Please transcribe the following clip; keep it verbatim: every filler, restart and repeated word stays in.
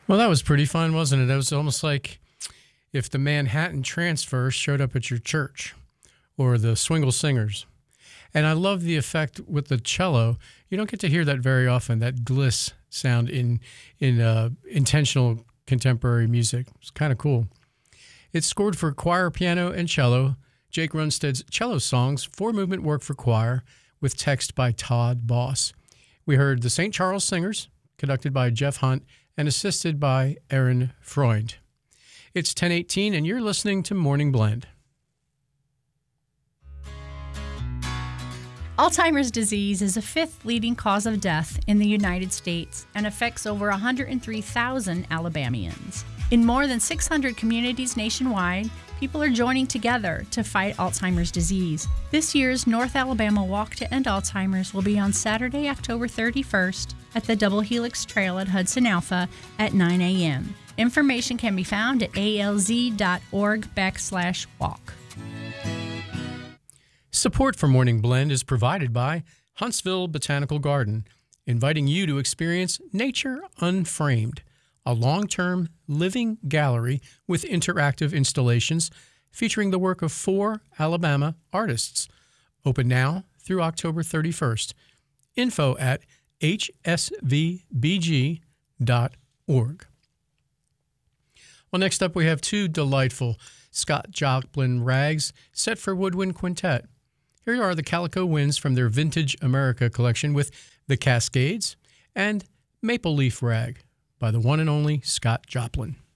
Well, that was pretty fun, wasn't it? It was almost like if the Manhattan Transfer showed up at your church or the Swingle Singers. And I love the effect with the cello. You don't get to hear that very often, that gliss sound in, in uh, intentional contemporary music. It's kind of cool. It's scored for choir, piano, and cello. Jake Runstead's cello songs, four-movement work for choir, with text by Todd Boss. We heard the Saint Charles Singers, conducted by Jeff Hunt, and assisted by Aaron Freund. It's ten eighteen, and you're listening to Morning Blend. Alzheimer's disease is the fifth leading cause of death in the United States and affects over one hundred three thousand Alabamians. In more than six hundred communities nationwide, people are joining together to fight Alzheimer's disease. This year's North Alabama Walk to End Alzheimer's will be on Saturday, October thirty-first at the Double Helix Trail at Hudson Alpha at nine a.m. Information can be found at alz.org backslash walk. Support for Morning Blend is provided by Huntsville Botanical Garden, inviting you to experience Nature Unframed, a long-term living gallery with interactive installations featuring the work of four Alabama artists. Open now through October thirty-first. Info at h s v b g dot org. Well, next up we have two delightful Scott Joplin rags set for Woodwind Quintet. Here are the Calico Winds from their Vintage America collection with The Cascades and Maple Leaf Rag by the one and only Scott Joplin.